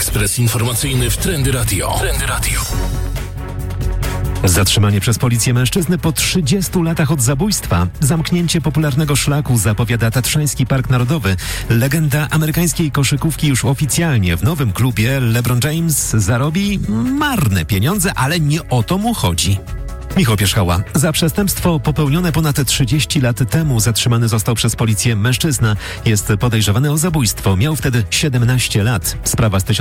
Ekspres informacyjny w Trendy Radio. Zatrzymanie przez policję mężczyzny po 30 latach od zabójstwa. Zamknięcie popularnego szlaku zapowiada Tatrzański Park Narodowy. Legenda amerykańskiej koszykówki już oficjalnie w nowym klubie. LeBron James zarobi marne pieniądze, ale nie o to mu chodzi. Michał Pierzchała. Za przestępstwo popełnione ponad 30 lat temu zatrzymany został przez policję mężczyzna. Jest podejrzewany o zabójstwo. Miał wtedy 17 lat. Sprawa z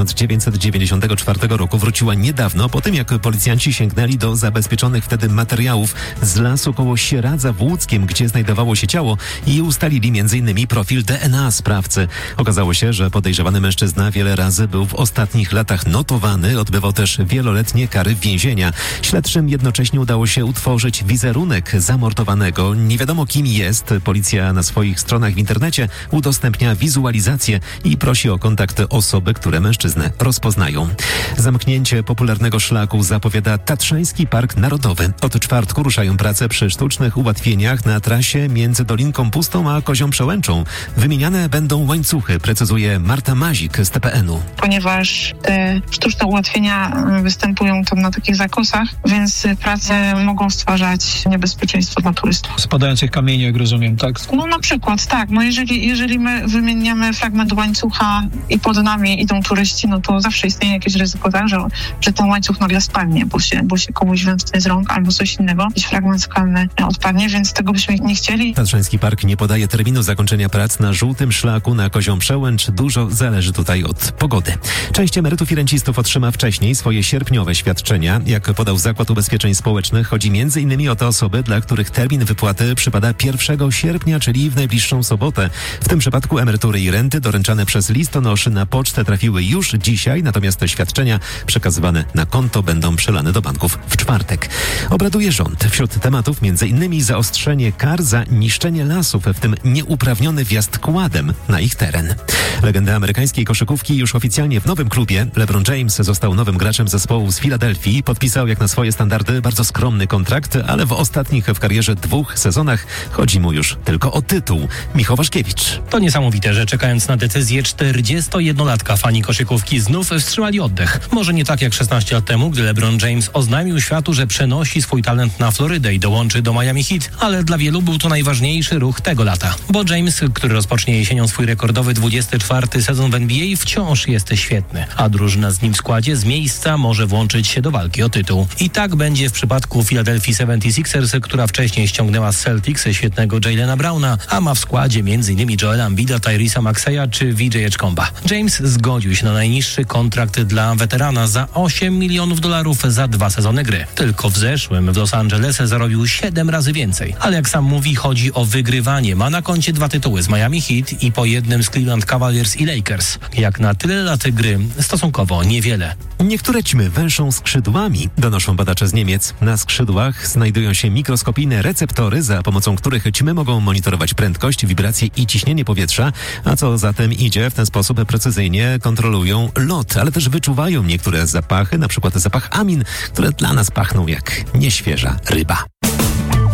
1994 roku wróciła niedawno, po tym jak policjanci sięgnęli do zabezpieczonych wtedy materiałów z lasu koło Sieradza w Łódzkiem, gdzie znajdowało się ciało i ustalili m.in. profil DNA sprawcy. Okazało się, że podejrzewany mężczyzna wiele razy był w ostatnich latach notowany, odbywał też wieloletnie kary więzienia. Śledczym jednocześnie udało się utworzyć wizerunek zamordowanego. Nie wiadomo, kim jest. Policja na swoich stronach w internecie udostępnia wizualizację i prosi o kontakt osoby, które mężczyznę rozpoznają. Zamknięcie popularnego szlaku zapowiada Tatrzański Park Narodowy. Od czwartku ruszają prace przy sztucznych ułatwieniach na trasie między Dolinką Pustą a Kozią Przełęczą. Wymieniane będą łańcuchy, precyzuje Marta Mazik z TPN-u. Ponieważ te sztuczne ułatwienia występują tam na takich zakosach, więc prace mogą stwarzać niebezpieczeństwo dla turystów. Spadających kamieni, jak rozumiem, tak? No na przykład, tak. No jeżeli my wymieniamy fragment łańcucha i pod nami idą turyści, no to zawsze istnieje jakieś ryzyko, tak, że ten łańcuch nagle spadnie, bo się komuś wymknie z rąk albo coś innego. Jakiś fragment skalny odpadnie, więc tego byśmy nie chcieli. Tatrzański Park nie podaje terminu zakończenia prac na żółtym szlaku na Kozią Przełęcz. Dużo zależy tutaj od pogody. Część emerytów i rencistów otrzyma wcześniej swoje sierpniowe świadczenia. Jak podał Zakład Ubezpieczeń Społecznych, chodzi m.in. o te osoby, dla których termin wypłaty przypada 1 sierpnia, czyli w najbliższą sobotę. W tym przypadku emerytury i renty doręczane przez listonoszy na pocztę trafiły już dzisiaj, natomiast te świadczenia przekazywane na konto będą przelane do banków w czwartek. Obraduje rząd. Wśród tematów m.in. zaostrzenie kar za niszczenie lasów, w tym nieuprawniony wjazd kładem na ich teren. Legenda amerykańskiej koszykówki już oficjalnie w nowym klubie. LeBron James został nowym graczem zespołu z Filadelfii. Podpisał jak na swoje standardy bardzo skromny kontrakt, ale w ostatnich w karierze 2 sezonach chodzi mu już tylko o tytuł. Michał Waszkiewicz. To niesamowite, że czekając na decyzję 41-latka fani koszykówki znów wstrzymali oddech. Może nie tak jak 16 lat temu, gdy LeBron James oznajmił światu, że przenosi swój talent na Florydę i dołączy do Miami Heat, ale dla wielu był to najważniejszy ruch tego lata. Bo James, który rozpocznie jesienią swój rekordowy 24 sezon w NBA, wciąż jest świetny, a drużyna z nim w składzie z miejsca może włączyć się do walki o tytuł. I tak będzie w przypadku Philadelphia 76ers, która wcześniej ściągnęła z Celtics świetnego Jaylena Browna, a ma w składzie m.in. Joela Embida, Tyresa Maxeya czy VJ Edgecomba. James zgodził się na najniższy kontrakt dla weterana za $8 milionów za 2 sezony gry. Tylko w zeszłym w Los Angeles zarobił 7 razy więcej. Ale jak sam mówi, chodzi o wygrywanie. Ma na koncie 2 tytuły z Miami Heat i po jednym z Cleveland Cavaliers i Lakers. Jak na tyle lat gry, stosunkowo niewiele. Niektóre ćmy węszą skrzydłami, donoszą badacze z Niemiec. Na skrzydłach znajdują się mikroskopijne receptory, za pomocą których ćmy mogą monitorować prędkość, wibracje i ciśnienie powietrza, a co za tym idzie, w ten sposób precyzyjnie kontrolują lot, ale też wyczuwają niektóre zapachy, na przykład zapach amin, które dla nas pachną jak nieświeża ryba.